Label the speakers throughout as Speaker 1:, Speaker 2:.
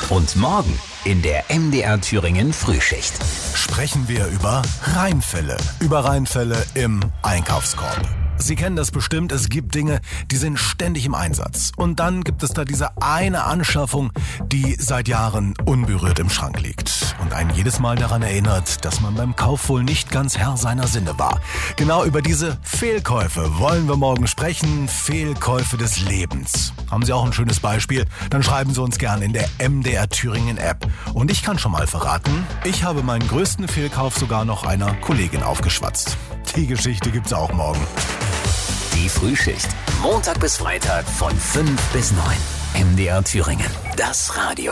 Speaker 1: Und morgen in der MDR Thüringen Frühschicht
Speaker 2: sprechen wir über Reinfälle. Über Reinfälle im Einkaufskorb. Sie kennen das bestimmt, es gibt Dinge, die sind ständig im Einsatz. Und dann gibt es da diese eine Anschaffung, die seit Jahren unberührt im Schrank liegt. Und einen jedes Mal daran erinnert, dass man beim Kauf wohl nicht ganz Herr seiner Sinne war. Genau über diese Fehlkäufe wollen wir morgen sprechen. Fehlkäufe des Lebens. Haben Sie auch ein schönes Beispiel? Dann schreiben Sie uns gern in der MDR Thüringen App. Und ich kann schon mal verraten, ich habe meinen größten Fehlkauf sogar noch einer Kollegin aufgeschwatzt. Die Geschichte gibt's auch morgen.
Speaker 1: Die Frühschicht. Montag bis Freitag von 5 bis 9. MDR Thüringen. Das Radio.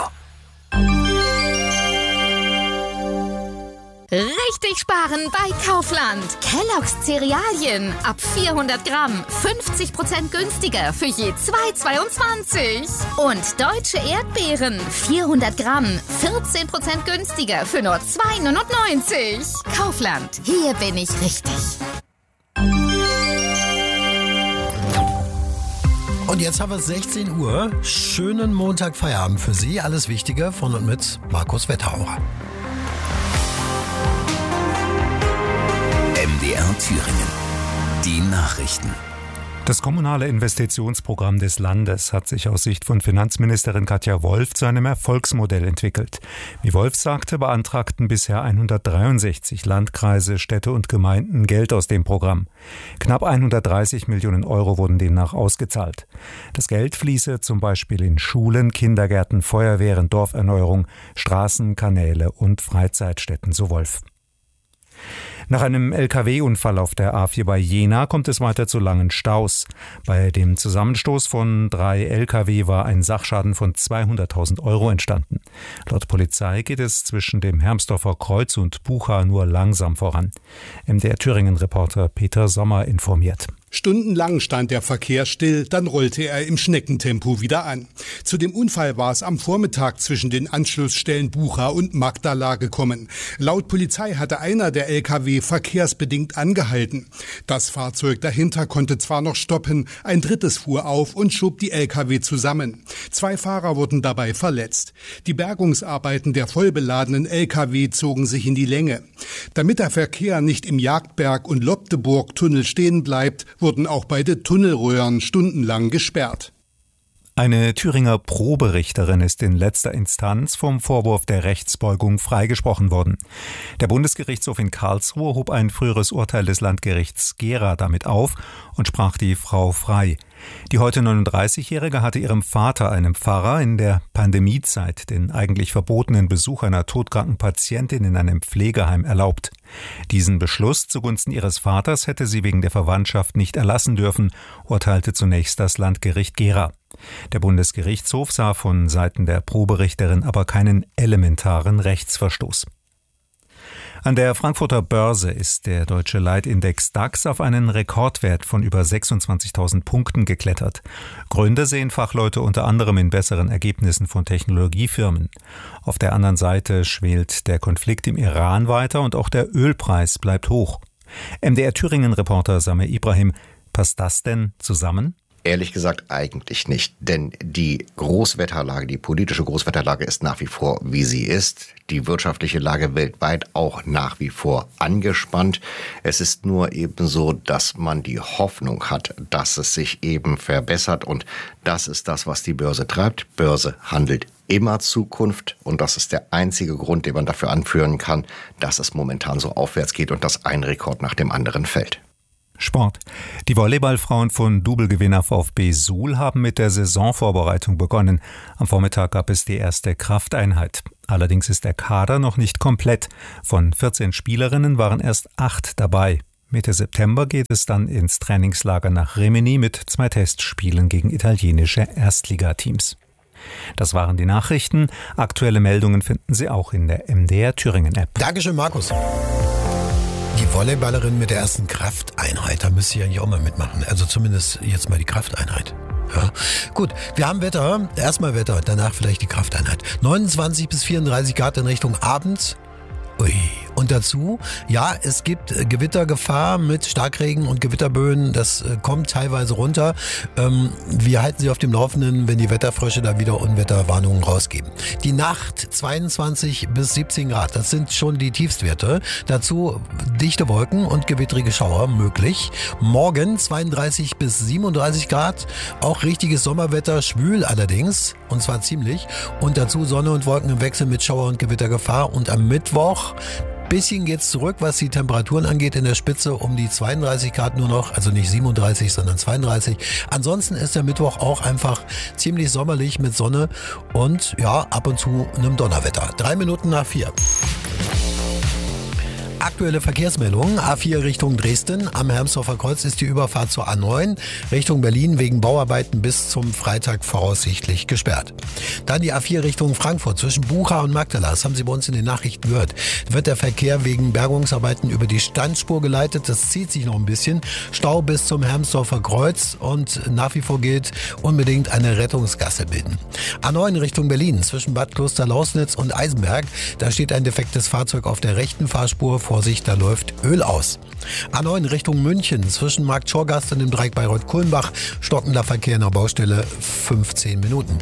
Speaker 3: Richtig sparen bei Kaufland. Kellogg's Cerealien. Ab 400 Gramm. 50% günstiger für je 2,22. Und deutsche Erdbeeren. 400 Gramm. 14% günstiger für nur 2,99. Kaufland. Hier bin ich richtig.
Speaker 4: Und jetzt haben wir 16 Uhr. Schönen Montagfeierabend für Sie. Alles Wichtige von und mit Markus Wetterauer.
Speaker 1: MDR Thüringen. Die Nachrichten.
Speaker 5: Das kommunale Investitionsprogramm des Landes hat sich aus Sicht von Finanzministerin Katja Wolf zu einem Erfolgsmodell entwickelt. Wie Wolf sagte, beantragten bisher 163 Landkreise, Städte und Gemeinden Geld aus dem Programm. Knapp 130 Millionen Euro wurden demnach ausgezahlt. Das Geld fließe zum Beispiel in Schulen, Kindergärten, Feuerwehren, Dorferneuerung, Straßen, Kanäle und Freizeitstätten, so Wolf. Nach einem Lkw-Unfall auf der A4 bei Jena kommt es weiter zu langen Staus. Bei dem Zusammenstoß von 3 Lkw war ein Sachschaden von 200.000 Euro entstanden. Laut Polizei geht es zwischen dem Hermsdorfer Kreuz und Bucha nur langsam voran. MDR Thüringen-Reporter Peter Sommer informiert.
Speaker 6: Stundenlang stand der Verkehr still, dann rollte er im Schneckentempo wieder an. Zu dem Unfall war es am Vormittag zwischen den Anschlussstellen Bucha und Magdala gekommen. Laut Polizei hatte einer der Lkw verkehrsbedingt angehalten. Das Fahrzeug dahinter konnte zwar noch stoppen, ein drittes fuhr auf und schob die Lkw zusammen. 2 Fahrer wurden dabei verletzt. Die Bergungsarbeiten der vollbeladenen Lkw zogen sich in die Länge. Damit der Verkehr nicht im Jagdberg- und Lobdeburg-Tunnel stehen bleibt, wurden auch beide Tunnelröhren stundenlang gesperrt.
Speaker 5: Eine Thüringer Proberichterin ist in letzter Instanz vom Vorwurf der Rechtsbeugung freigesprochen worden. Der Bundesgerichtshof in Karlsruhe hob ein früheres Urteil des Landgerichts Gera damit auf und sprach die Frau frei. Die heute 39-Jährige hatte ihrem Vater, einem Pfarrer, in der Pandemiezeit den eigentlich verbotenen Besuch einer todkranken Patientin in einem Pflegeheim erlaubt. Diesen Beschluss zugunsten ihres Vaters hätte sie wegen der Verwandtschaft nicht erlassen dürfen, urteilte zunächst das Landgericht Gera. Der Bundesgerichtshof sah von Seiten der Proberichterin aber keinen elementaren Rechtsverstoß. An der Frankfurter Börse ist der deutsche Leitindex DAX auf einen Rekordwert von über 26.000 Punkten geklettert. Gründe sehen Fachleute unter anderem in besseren Ergebnissen von Technologiefirmen. Auf der anderen Seite schwelt der Konflikt im Iran weiter und auch der Ölpreis bleibt hoch. MDR Thüringen-Reporter Samir Ibrahim, passt das denn zusammen?
Speaker 7: Ehrlich gesagt eigentlich nicht, denn die Großwetterlage, die politische Großwetterlage ist nach wie vor, wie sie ist. Die wirtschaftliche Lage weltweit auch nach wie vor angespannt. Es ist nur eben so, dass man die Hoffnung hat, dass es sich eben verbessert und das ist das, was die Börse treibt. Börse handelt immer Zukunft und das ist der einzige Grund, den man dafür anführen kann, dass es momentan so aufwärts geht und dass ein Rekord nach dem anderen fällt.
Speaker 5: Sport. Die Volleyballfrauen von Double-Gewinner VfB Suhl haben mit der Saisonvorbereitung begonnen. Am Vormittag gab es die erste Krafteinheit. Allerdings ist der Kader noch nicht komplett. Von 14 Spielerinnen waren erst 8 dabei. Mitte September geht es dann ins Trainingslager nach Rimini mit 2 Testspielen gegen italienische Erstligateams. Das waren die Nachrichten. Aktuelle Meldungen finden Sie auch in der MDR Thüringen-App.
Speaker 4: Dankeschön, Markus. Die Volleyballerin mit der ersten Krafteinheit, da müsste ich eigentlich auch mal mitmachen. Also zumindest jetzt mal die Krafteinheit. Ja. Gut, wir haben Wetter. Erstmal Wetter, danach vielleicht die Krafteinheit. 29 bis 34 Grad in Richtung Abend. Ui, Und dazu, ja, es gibt Gewittergefahr mit Starkregen und Gewitterböen. Das kommt teilweise runter. Wir halten Sie auf dem Laufenden, wenn die Wetterfrösche da wieder Unwetterwarnungen rausgeben. Die Nacht 22 bis 17 Grad, das sind schon die Tiefstwerte. Dazu dichte Wolken und gewittrige Schauer möglich. Morgen 32 bis 37 Grad, auch richtiges Sommerwetter, schwül allerdings, und zwar ziemlich. Und dazu Sonne und Wolken im Wechsel mit Schauer- und Gewittergefahr. Und am Mittwoch bisschen geht's zurück, was die Temperaturen angeht, in der Spitze um die 32 Grad nur noch, also nicht 37, sondern 32. Ansonsten ist der Mittwoch auch einfach ziemlich sommerlich mit Sonne und ja, ab und zu einem Donnerwetter. 3 Minuten nach 4. Aktuelle Verkehrsmeldungen. A4 Richtung Dresden. Am Hermsdorfer Kreuz ist die Überfahrt zur A9 Richtung Berlin wegen Bauarbeiten bis zum Freitag voraussichtlich gesperrt. Dann die A4 Richtung Frankfurt zwischen Bucha und Magdala. Das haben Sie bei uns in den Nachrichten gehört. Wird der Verkehr wegen Bergungsarbeiten über die Standspur geleitet. Das zieht sich noch ein bisschen. Stau bis zum Hermsdorfer Kreuz und nach wie vor gilt, unbedingt eine Rettungsgasse bilden. A9 Richtung Berlin zwischen Bad Klosterlausnitz und Eisenberg. Da steht ein defektes Fahrzeug auf der rechten Fahrspur. Vorsicht, da läuft Öl aus. A9 Richtung München zwischen Markt Schorgast und dem Dreieck Bayreuth-Kulmbach. Stockender Verkehr in der Baustelle 15 Minuten.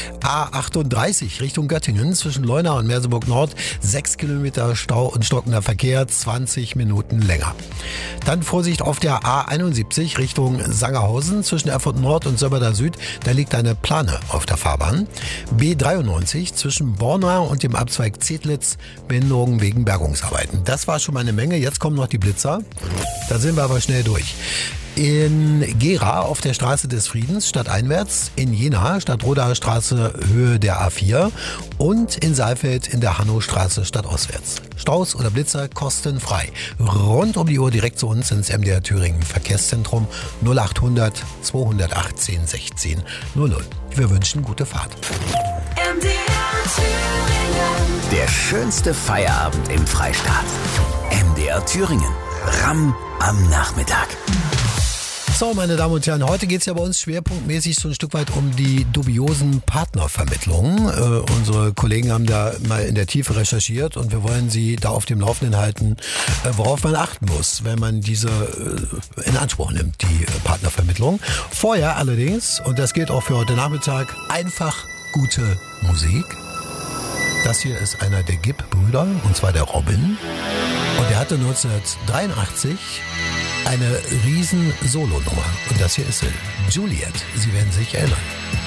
Speaker 4: A38 Richtung Göttingen zwischen Leuna und Merseburg Nord. 6 Kilometer Stau und stockender Verkehr 20 Minuten länger. Dann Vorsicht auf der A71 Richtung Sangerhausen zwischen Erfurt Nord und Sömmerda Süd. Da liegt eine Plane auf der Fahrbahn. B93 zwischen Borna und dem Abzweig Zedlitz. Behinderungen wegen Bergungsarbeiten. Das war schon mal eine Menge. Jetzt kommen noch die Blitzer. Da sind wir aber schnell durch. In Gera auf der Straße des Friedens stadteinwärts, in Jena Stadtrodaer Straße Höhe der A4 und in Saalfeld in der Hannostraße stadtauswärts. Staus oder Blitzer kostenfrei. Rund um die Uhr direkt zu uns ins MDR Thüringen Verkehrszentrum 0800 218 16 00. Wir wünschen gute Fahrt.
Speaker 1: MDR Thüringen. Der schönste Feierabend im Freistaat. MDR Thüringen. Ramm am Nachmittag.
Speaker 4: So, meine Damen und Herren, heute geht es ja bei uns schwerpunktmäßig so ein Stück weit um die dubiosen Partnervermittlungen. Unsere Kollegen haben da mal in der Tiefe recherchiert und wir wollen Sie da auf dem Laufenden halten, worauf man achten muss, wenn man diese in Anspruch nimmt, die Partnervermittlung. Vorher allerdings, und das gilt auch für heute Nachmittag, einfach gute Musik. Das hier ist einer der Gibb-Brüder, und zwar der Robin. Und er hatte 1983 eine riesen Solonummer. Und das hier ist sie, Juliet. Sie werden sich erinnern.